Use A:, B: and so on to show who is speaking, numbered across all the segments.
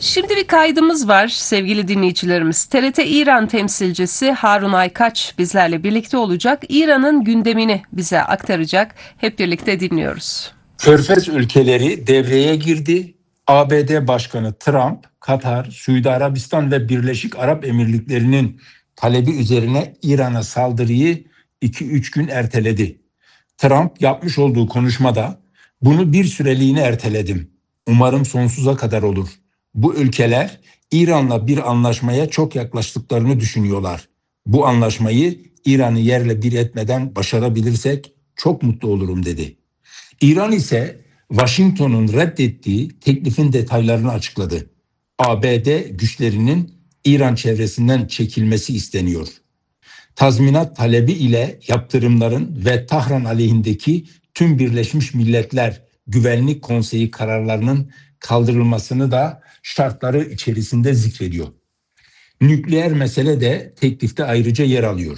A: Şimdi bir kaydımız var sevgili dinleyicilerimiz. TRT İran temsilcisi Harun Aykaç bizlerle birlikte olacak. İran'ın gündemini bize aktaracak. Hep birlikte dinliyoruz.
B: Körfez ülkeleri devreye girdi. ABD Başkanı Trump, Katar, Suudi Arabistan ve Birleşik Arap Emirlikleri'nin talebi üzerine İran'a saldırıyı 2-3 gün erteledi. Trump yapmış olduğu konuşmada bunu bir süreliğine erteledim. Umarım sonsuza kadar olur. Bu ülkeler İran'la bir anlaşmaya çok yaklaştıklarını düşünüyorlar. Bu anlaşmayı İran'ı yerle bir etmeden başarabilirsek çok mutlu olurum dedi. İran ise Washington'un reddettiği teklifin detaylarını açıkladı. ABD güçlerinin İran çevresinden çekilmesi isteniyor. Tazminat talebi ile yaptırımların ve Tahran aleyhindeki tüm Birleşmiş Milletler Güvenlik Konseyi kararlarının kaldırılmasını da şartları içerisinde zikrediyor. Nükleer mesele de teklifte ayrıca yer alıyor.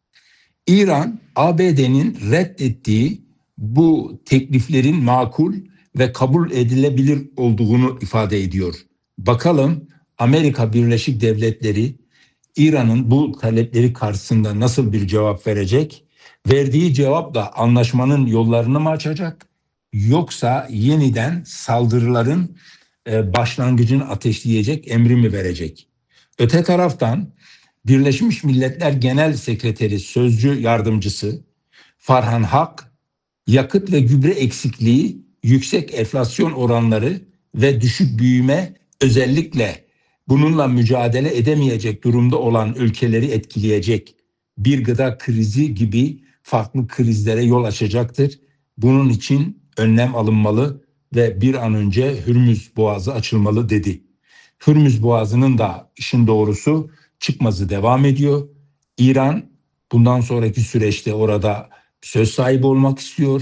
B: İran, ABD'nin reddettiği bu tekliflerin makul ve kabul edilebilir olduğunu ifade ediyor. Bakalım Amerika Birleşik Devletleri İran'ın bu talepleri karşısında nasıl bir cevap verecek? Verdiği cevapla anlaşmanın yollarını mı açacak? Yoksa yeniden saldırıların başlangıcını ateşleyecek emri mi verecek? Öte taraftan Birleşmiş Milletler Genel Sekreteri Sözcü Yardımcısı Farhan Hak, yakıt ve gübre eksikliği, yüksek enflasyon oranları ve düşük büyüme özellikle bununla mücadele edemeyecek durumda olan ülkeleri etkileyecek bir gıda krizi gibi farklı krizlere yol açacaktır. Bunun için önlem alınmalı ve bir an önce Hürmüz Boğazı açılmalı dedi. Hürmüz Boğazı'nın da işin doğrusu çıkmazı devam ediyor. İran bundan sonraki süreçte orada söz sahibi olmak istiyor.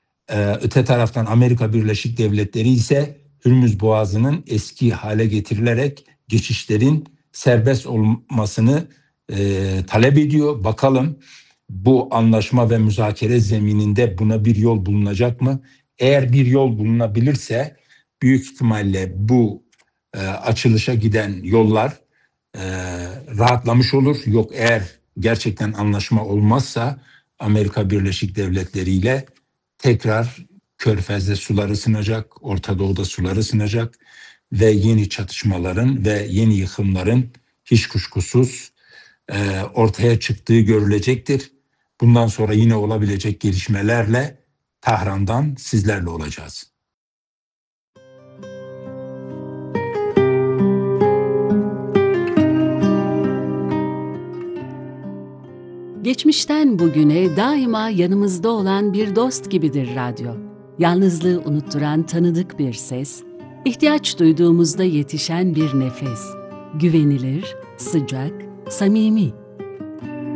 B: Öte taraftan Amerika Birleşik Devletleri ise Hürmüz Boğazı'nın eski hale getirilerek geçişlerin serbest olmasını talep ediyor. Bakalım bu anlaşma ve müzakere zemininde buna bir yol bulunacak mı? Eğer bir yol bulunabilirse büyük ihtimalle bu açılışa giden yollar rahatlamış olur. Yok eğer gerçekten anlaşma olmazsa Amerika Birleşik Devletleri ile tekrar Körfez'de sular ısınacak, Orta Doğu'da sular ısınacak ve yeni çatışmaların ve yeni yıkımların hiç kuşkusuz ortaya çıktığı görülecektir. Bundan sonra yine olabilecek gelişmelerle Tahran'dan sizlerle olacağız.
C: Geçmişten bugüne daima yanımızda olan bir dost gibidir radyo. Yalnızlığı unutturan tanıdık bir ses, ihtiyaç duyduğumuzda yetişen bir nefes. Güvenilir, sıcak, samimi.